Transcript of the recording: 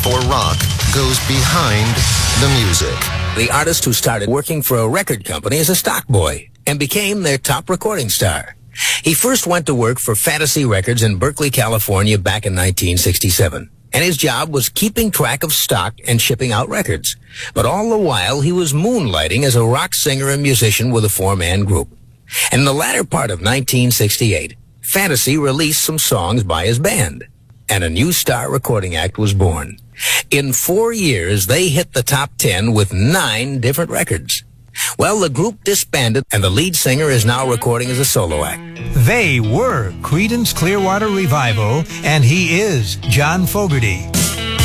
for rock goes behind the music. The artist who started working for a record company as a stock boy and became their top recording star. He first went to work for Fantasy Records in Berkeley, California back in 1967. And his job was keeping track of stock and shipping out records. But all the while, he was moonlighting as a rock singer and musician with a four-man group. And in the latter part of 1968, Fantasy released some songs by his band. And a new star recording act was born. In 4 years, they hit the top 10 with 9 different records. Well, the group disbanded, and the lead singer is now recording as a solo act. They were Creedence Clearwater Revival, and he is John Fogerty.